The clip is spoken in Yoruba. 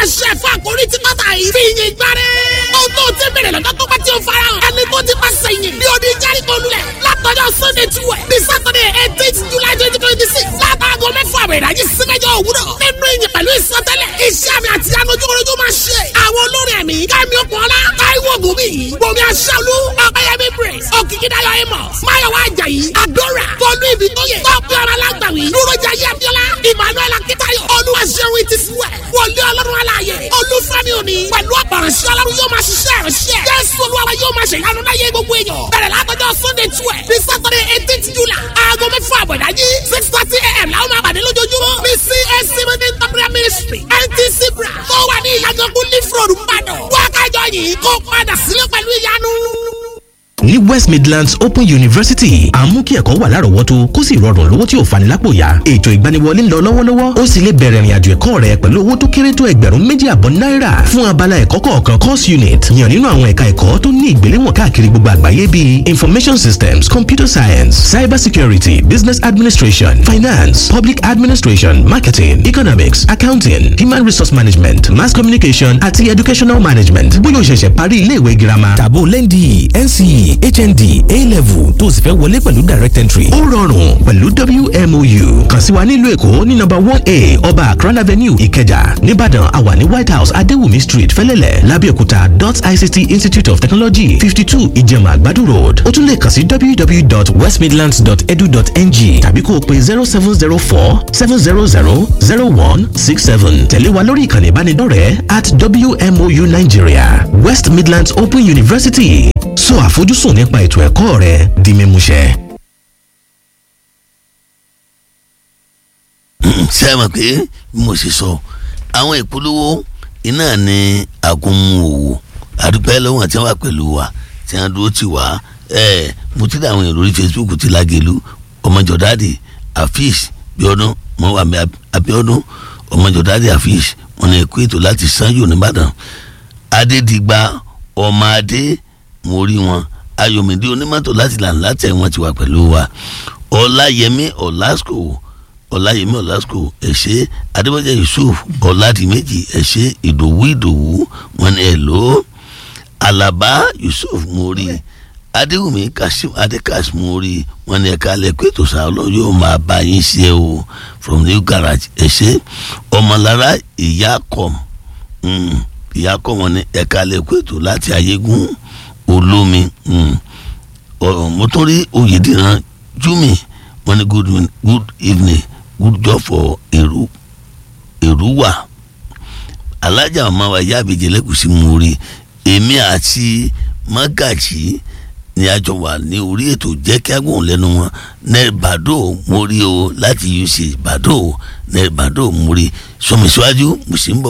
pàṣẹ fún àkórí tí pátá yìí fi yin gbáre. ohun tó ti bẹ̀rẹ̀ lọ́jọ́ tó bá ti ń farahàn. ẹni tó ti bá sẹ́yìn ní odi Jẹ́ríkò lulẹ̀ látọjọ́ Sunday 12 ní Saturday 18 July 2026 látàgọ́ mẹ́fà àbẹ̀ ìdájí sí mẹ́jọ òwúrọ̀ nínú ìyìn pẹ̀lú ìsọtẹ́lẹ̀ iṣẹ́ àmì àti anojúkorojú máa ṣe àwọn olórin ẹ̀mí Kẹ́mi Okùnọlá Táíwò Ògúnbíyì Bùnmi Aṣáolú Ọpẹ́yẹmí Praise Òkìkídáyọ̀ Amos Máyọ̀wá Àjàyí Adora Tolú Ìbítóyè Tọ́pẹ́ Ọlálágbàwí Dúrójayé Abíọ́lá Emmanuel Akíntayọ̀ Olúwaṣẹ́wìn ti fúwẹ̀ wọlé Ọlọ́run aláàyè Olúfẹ́mi Òní pẹ̀lú ọ̀pọ̀ránṣẹ́ Ọlọ́run yóò máa ṣiṣẹ́ ìránṣẹ́ Jésù Olúwa yóò máa ṣe ìyanu láyé gbogbo èèyàn bẹ̀rẹ̀ látọjọ́ Sunday 12 ní Saturday 18 July aago mẹ́fà àbọ̀ ìdájí 6:30 a.m. làwọn máa pàdé lójoojúmọ́ ní CAC Modern Temporary Ministry NTC Bra tó wà ní ìyàgànkú Leaf Road Ìbàdàn wákàjọ yìí kó padà sílé pẹ̀lú ìyanu. ní West Midlands Open University à ń mú kí ẹ̀kọ́ wà lárọ̀ọ́wọ́tó kó sì rọrùn lówó tí ò fani lápò yá. ètò ìgbaniwọlé ń lọ lọ́wọ́lọ́wọ́ ó sì lè bẹ̀rẹ̀ ìrìnàjò ẹ̀kọ́ rẹ pẹ̀lú owó tó kéré tó $2,500 náírà fún abala ẹ̀kọ́ kọ̀ọ̀kan course unit yàn nínú àwọn ẹ̀ka ẹ̀kọ́ tó ní ìgbéléwọ̀n káàkiri gbogbo àgbáyé bíi Information Systems, Computer Science, Cyber Security, Business Administration, Finance, Public Administration, Marketing, Economics, Accounting, Human Resource Management, Mass Communication àti Educational Management. bóyá o ṣẹ̀ṣẹ̀ parí ilé-ìwé girama tàbó LND, NCE, HND, A-Level tó sì fẹ́ wọlé pẹ̀lú direct entry. ó rọrùn pẹ̀lú WMOU. kàn sí wa nílùú Èkó ní number 1A Ọba Akran Avenue Ìkẹjà. Nìbàdàn àwa ní White House Adéwùmí Street Fẹ́lẹ́lẹ̀. Lábẹ́òkúta ICT Institute of Technology 52 Ìjẹ̀mà Àgbàdo Road. ó tún lè kàn sí www.westmidlands.edu.ng tàbí kó o pè 0704-700-0167. tẹ̀lé wa lórí ìkànnì ìbánidọ́rẹ̀ẹ́ @WMOU Nigeria. West Midlands Open University. sọ àfojúsùn nípa ètò ẹ̀kọ́ rẹ di mímúṣẹ. ṣé ẹ mọ̀ pé mo ṣe sọ àwọn ìpolówó iná ní agunmu òwò àdúpẹ́ lọ́wọ́ àti wà pẹ̀lú wa tí wọ́n dúró tì wá mo ti dá àwọn èèyàn lórí Facebook ti Lágẹ̀lú ọmọjọ́dáàdì Afeez Bíọ́dún mo wà mí Abíọ́dún ọmọjọ́dáàdì Afeez wọn ní ẹ̀kọ́ ètò láti Sanyo nìbàdàn Adédìgbà ọmọ adé mo rí wọn Ayọ̀mídé onímọ́tò láti lànà látẹ̀ wọn ti wà pẹ̀lú wa Ọláyẹmí Ọlásùkò ẹ̀ṣẹ́ Adébọ́jà Yusuf Ọládìméjì ẹ̀ṣẹ́ Ìdòwú wọn ni ẹ̀lò Àlàbá Yusuf mo rí Adéwùmí Kasim Adékas mo rí wọn ni ẹ̀ka lẹ́kọ̀ọ́ ètò sàlọ́ yóò máa bá yín ṣe o from New Garage ẹ̀ṣẹ́ Ọmọlára Ìyákọ̀ wọn ni ẹ̀ka lẹ́kọ̀ọ́ ètò láti Ayégún Olómi mo tún rí Oyèdìran Júmi wọn ni good evening good job for Èrúwà Alájà ọmọ wa ìyá àbèjì lẹ́kùsí mo rí èmi àti Mágàjì ni a jọ wà ní orí ètò jẹ́ kí agbóhùn lẹ́nu wọn nẹ́ẹ̀bàdó mo rí o láti UC Bàdó nẹ́ẹ̀bàdó mo rí sọmi síwájú mo sì ń bọ̀.